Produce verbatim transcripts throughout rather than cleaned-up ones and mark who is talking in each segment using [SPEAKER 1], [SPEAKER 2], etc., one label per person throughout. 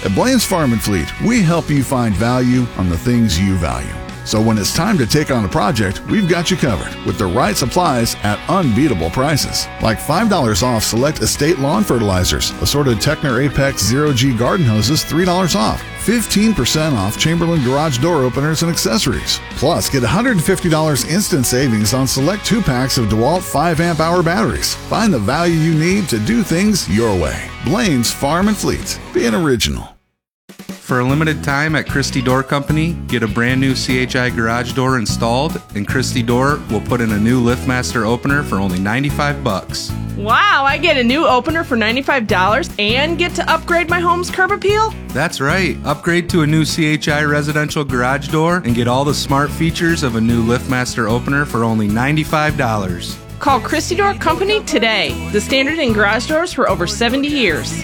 [SPEAKER 1] At Blaine's Farm and Fleet, we help you find value on the things you value. So when it's time to take on a project, we've got you covered with the right supplies at unbeatable prices. Like five dollars off select estate lawn fertilizers, assorted Techner Apex Zero G garden hoses, three dollars off. fifteen percent off Chamberlain garage door openers and accessories. Plus, get one hundred fifty dollars instant savings on select two packs of DeWalt five amp hour batteries. Find the value you need to do things your way. Blaine's Farm and Fleet. Be an original.
[SPEAKER 2] For a limited time at Christie Door Company, get a brand new C H I garage door installed, and Christie Door will put in a new LiftMaster opener for only ninety-five bucks.
[SPEAKER 3] Wow, I get a new opener for ninety-five dollars and get to upgrade my home's curb appeal?
[SPEAKER 2] That's right. Upgrade to a new C H I residential garage door and get all the smart features of a new LiftMaster opener for only ninety-five dollars.
[SPEAKER 3] Call Christie Door Company today. The standard in garage doors for over seventy years.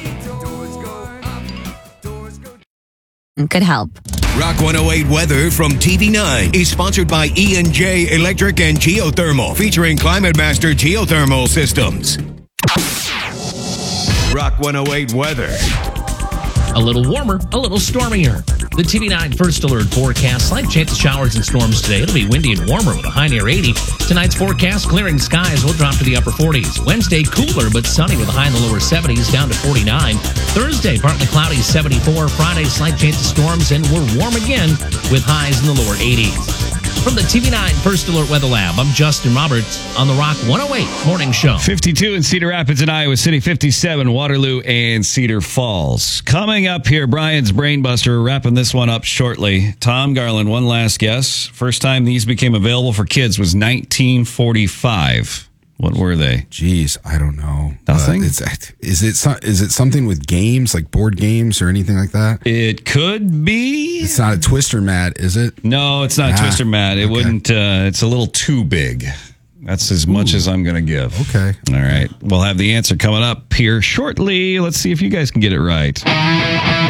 [SPEAKER 4] Could help.
[SPEAKER 5] Rock one oh eight weather from T V nine is sponsored by E and J Electric and Geothermal, featuring Climate Master Geothermal Systems. Rock one oh eight weather.
[SPEAKER 6] A little warmer, a little stormier. The T V nine First Alert forecast, slight chance of showers and storms today. It'll be windy and warmer with a high near eighty. Tonight's forecast, clearing skies will drop to the upper forties. Wednesday, cooler but sunny with a high in the lower seventies, down to forty-nine. Thursday, partly cloudy, seventy-four. Friday, slight chance of storms, and we're warm again with highs in the lower eighties. From the T V nine First Alert Weather Lab, I'm Justin Roberts on the Rock one oh eight Morning Show.
[SPEAKER 7] fifty-two in Cedar Rapids and Iowa City, fifty-seven Waterloo and Cedar Falls. Coming up here, Brian's Brainbuster, wrapping this one up shortly. Tom Garland, one last guess. First time these became available for kids was nineteen forty-five. What were they?
[SPEAKER 8] Jeez, I don't know.
[SPEAKER 7] Nothing?
[SPEAKER 8] Uh, it's, is it so- is it something with games, like board games or anything like that?
[SPEAKER 7] It could be.
[SPEAKER 8] It's not a Twister Mat, is it?
[SPEAKER 7] No, it's not
[SPEAKER 8] ah,
[SPEAKER 7] a Twister Mat. It
[SPEAKER 8] okay.
[SPEAKER 7] wouldn't. Uh, it's a little too big. That's as much
[SPEAKER 8] Ooh.
[SPEAKER 7] as I'm going to give.
[SPEAKER 8] Okay.
[SPEAKER 7] All right. We'll have the answer coming up here shortly. Let's see if you guys can get it right.